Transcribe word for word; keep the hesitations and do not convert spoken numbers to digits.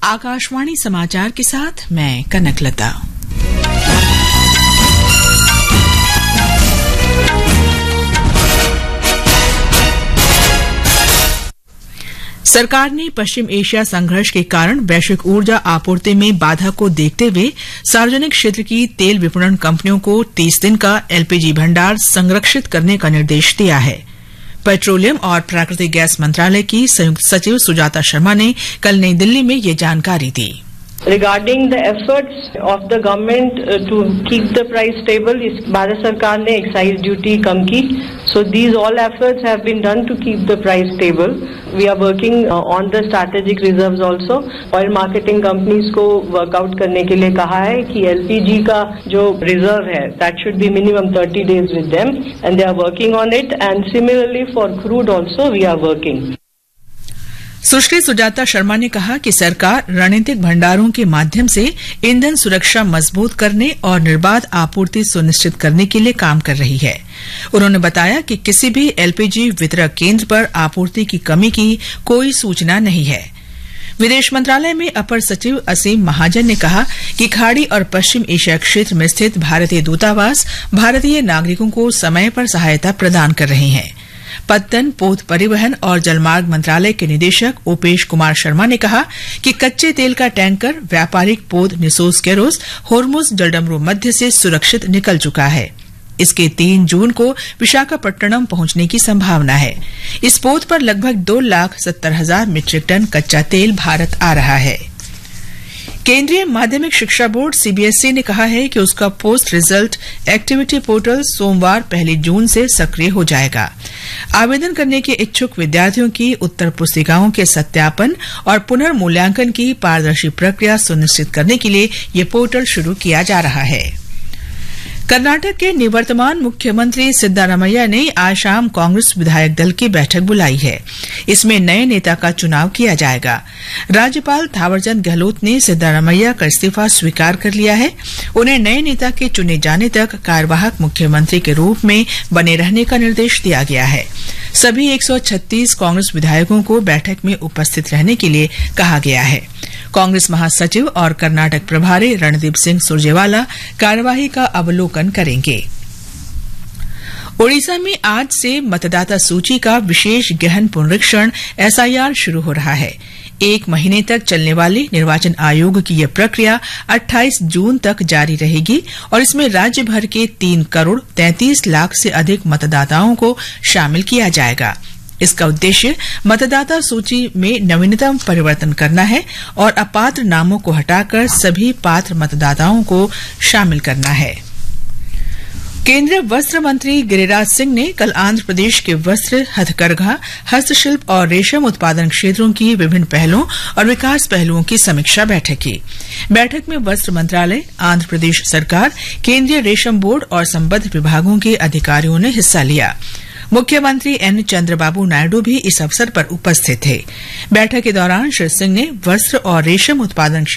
आकाशवाणी समाचार के साथ मैं कनकलता। सरकार ने पश्चिम एशिया संघर्ष के कारण वैश्विक ऊर्जा आपूर्ति में बाधा को देखते हुए सार्वजनिक क्षेत्र की तेल विपणन कंपनियों को तीस दिन का एलपीजी भंडार संरक्षित करने का निर्देश दिया है। पेट्रोलियम और प्राकृतिक गैस मंत्रालय की संयुक्त सचिव सुजाता शर्मा ने कल नई दिल्ली में ये जानकारी दी। Regarding the efforts of the government uh, to keep the price stable, इस भारत सरकार ने एक्साइज ड्यूटी कम की. So these all efforts have been done to keep the price stable. We are working uh, on the strategic reserves also. Oil marketing companies को workout करने के लिए कहा है कि एलपीजी का जो रिजर्व है that should be minimum thirty days with them, and they are working on it. And similarly for crude also we are working. सुश्री सुजाता शर्मा ने कहा कि सरकार रणनीतिक भंडारों के माध्यम से ईंधन सुरक्षा मजबूत करने और निर्बाध आपूर्ति सुनिश्चित करने के लिए काम कर रही है। उन्होंने बताया कि किसी भी एलपीजी वितरक केंद्र पर आपूर्ति की कमी की कोई सूचना नहीं है। विदेश मंत्रालय में अपर सचिव असीम महाजन ने कहा कि खाड़ी और पश्चिम एशिया क्षेत्र में स्थित भारतीय दूतावास भारतीय नागरिकों को समय पर सहायता प्रदान कर रहे हैं। पत्तन, पोत परिवहन और जलमार्ग मंत्रालय के निदेशक ओपेश कुमार शर्मा ने कहा कि कच्चे तेल का टैंकर व्यापारिक पोत निसोस केरोस होर्मुज जलडमरू मध्य से सुरक्षित निकल चुका है। इसके तीन जून को विशाखापट्टनम पहुंचने की संभावना है। इस पोत पर लगभग दो लाख सत्तर हजार मीट्रिक टन कच्चा तेल भारत आ रहा है। केंद्रीय माध्यमिक शिक्षा बोर्ड सीबीएसई ने कहा है कि उसका पोस्ट रिजल्ट एक्टिविटी पोर्टल सोमवार पहली जून से सक्रिय हो जाएगा। आवेदन करने के इच्छुक विद्यार्थियों की उत्तर पुस्तिकाओं के सत्यापन और पुनर्मूल्यांकन की पारदर्शी प्रक्रिया सुनिश्चित करने के लिए यह पोर्टल शुरू किया जा रहा है। कर्नाटक के निवर्तमान मुख्यमंत्री सिद्धारमैया ने आज शाम कांग्रेस विधायक दल की बैठक बुलाई है। इसमें नए नेता का चुनाव किया जाएगा। राज्यपाल थावरचंद गहलोत ने सिद्धारमैया का इस्तीफा स्वीकार कर लिया है। उन्हें नए नेता के चुने जाने तक कार्यवाहक मुख्यमंत्री के रूप में बने रहने का निर्देश दिया गया है। सभी एक सौ छत्तीस कांग्रेस विधायकों को बैठक में उपस्थित रहने के लिए कहा गया है। कांग्रेस महासचिव और कर्नाटक प्रभारी रणदीप सिंह सुरजेवाला कार्यवाही का अवलोकन करेंगे। ओडिशा में आज से मतदाता सूची का विशेष गहन पुनरीक्षण एसआईआर शुरू हो रहा है। एक महीने तक चलने वाली निर्वाचन आयोग की यह प्रक्रिया अट्ठाईस जून तक जारी रहेगी और इसमें राज्य भर के तीन करोड़ तैंतीस लाख से अधिक मतदाताओं को शामिल किया जाएगा। इसका उद्देश्य मतदाता सूची में नवीनतम परिवर्तन करना है और अपात्र नामों को हटाकर सभी पात्र मतदाताओं को शामिल करना है। केंद्रीय वस्त्र मंत्री गिरिराज सिंह ने कल आंध्र प्रदेश के वस्त्र, हथकरघा, हस्तशिल्प और रेशम उत्पादन क्षेत्रों की विभिन्न पहलों और विकास पहलुओं की समीक्षा बैठक की। बैठक में वस्त्र मंत्रालय, आंध्र प्रदेश सरकार, केंद्रीय रेशम बोर्ड और संबद्ध विभागों के अधिकारियों ने हिस्सा लिया। मुख्यमंत्री एन चंद्रबाबू नायडू भी इस अवसर पर उपस्थित थे। बैठक के दौरान श्री सिंह ने वस्त्र और रेशम उत्पादन